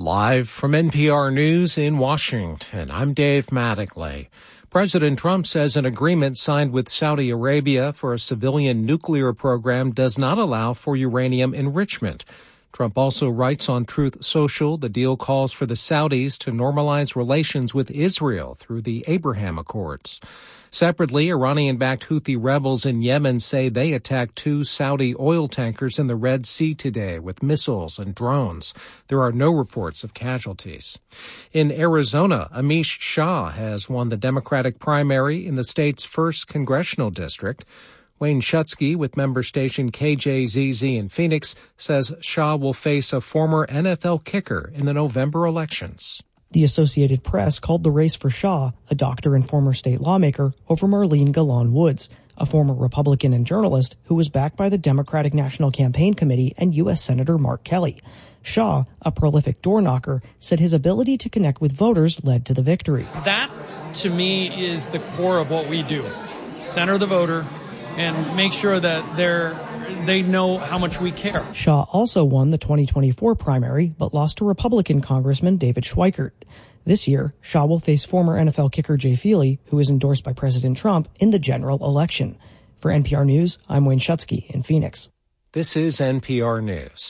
Live from NPR News in Washington, I'm Dave Mattingly. President Trump says an agreement signed with Saudi Arabia for a civilian nuclear program does not allow for uranium enrichment. Trump also writes on Truth Social the deal calls for the Saudis to normalize relations with Israel through the Abraham Accords. Separately, Iranian-backed Houthi rebels in Yemen say they attacked 2 Saudi oil tankers in the Red Sea today with missiles and drones. There are no reports of casualties. In Arizona, Amish Shah has won the Democratic primary in the state's 1st congressional district. Wayne Schutsky with member station KJZZ in Phoenix says Shah will face a former NFL kicker in the November elections. The Associated Press called the race for Shah, a doctor and former state lawmaker, over Marlene Galan Woods, a former Republican and journalist who was backed by the Democratic National Campaign Committee and U.S. Senator Mark Kelly. Shah, a prolific door knocker, said his ability to connect with voters led to the victory. That, to me, is the core of what we do. Center the voter and make sure that they know how much we care. Shah also won the 2024 primary, but lost to Republican Congressman David Schweikert. This year, Shah will face former NFL kicker Jay Feely, who is endorsed by President Trump, in the general election. For NPR News, I'm Wayne Schutsky in Phoenix. This is NPR News.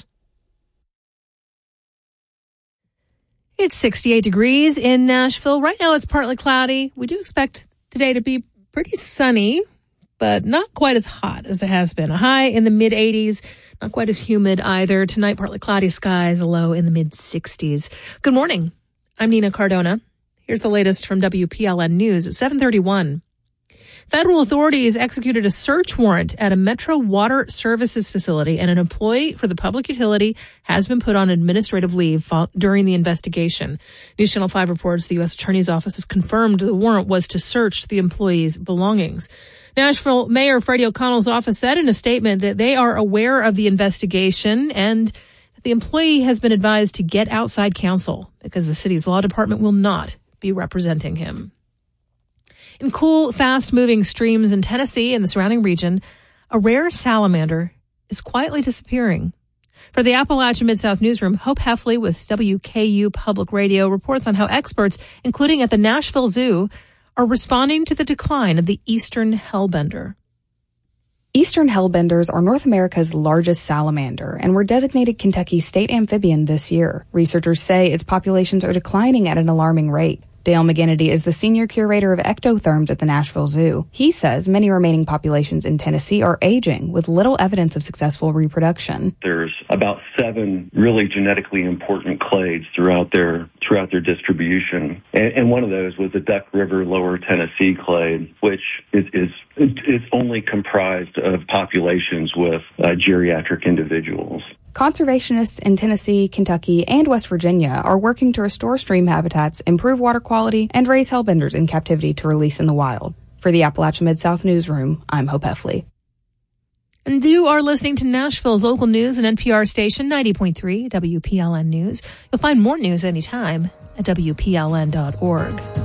It's 68 degrees in Nashville. Right now it's partly cloudy. We do expect today to be pretty sunny, but not quite as hot as it has been. A high in the mid-80s, not quite as humid either. Tonight, partly cloudy skies, a low in the mid-60s. Good morning. I'm Nina Cardona. Here's the latest from WPLN News at 7:31. Federal authorities executed a search warrant at a Metro Water Services facility, and an employee for the public utility has been put on administrative leave during the investigation. News Channel 5 reports the U.S. Attorney's Office has confirmed the warrant was to search the employee's belongings. Nashville Mayor Freddie O'Connell's office said in a statement that they are aware of the investigation and that the employee has been advised to get outside counsel because the city's law department will not be representing him. In cool, fast-moving streams in Tennessee and the surrounding region, a rare salamander is quietly disappearing. For the Appalachian Mid-South Newsroom, Hope Heffley with WKU Public Radio reports on how experts, including at the Nashville Zoo, are responding to the decline of the eastern hellbender. Eastern hellbenders are North America's largest salamander and were designated Kentucky's state amphibian this year. Researchers say its populations are declining at an alarming rate. Dale McGinnity is the senior curator of ectotherms at the Nashville Zoo. He says many remaining populations in Tennessee are aging with little evidence of successful reproduction. There's about 7 really genetically important clades throughout their distribution. And one of those was the Duck River Lower Tennessee clade, which is only comprised of populations with geriatric individuals. Conservationists in Tennessee, Kentucky, and West Virginia are working to restore stream habitats, improve water quality, and raise hellbenders in captivity to release in the wild. For the Appalachian Mid-South Newsroom, I'm Hope Heffley. And you are listening to Nashville's local news and NPR station 90.3 WPLN News. You'll find more news anytime at WPLN.org.